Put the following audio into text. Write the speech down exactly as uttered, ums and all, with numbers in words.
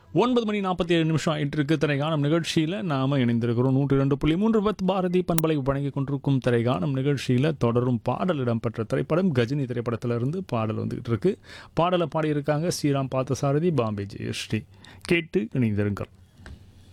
ஒன்பது மணி நாற்பத்தி ஏழு நிமிஷம் ஆயிட்டு இருக்கு. திரைகாணும் நிகழ்ச்சியில் நாம் இணைந்திருக்கிறோம். நூற்றி ரெண்டு புள்ளி மூன்று பத் பாரதி பண்பலை வழங்கி கொண்டிருக்கும் திரைகாணும் நிகழ்ச்சியில் தொடரும் பாடல் இடம்பெற்ற திரைப்படம் கஜினி திரைப்படத்திலிருந்து பாடல் வந்துகிட்டு இருக்கு. பாடலை பாடியிருக்காங்க ஸ்ரீராம் பார்த்தசாரதி, பாம்பே ஜெயஸ்ரீ. கேட்டு இணைந்திருங்கள்.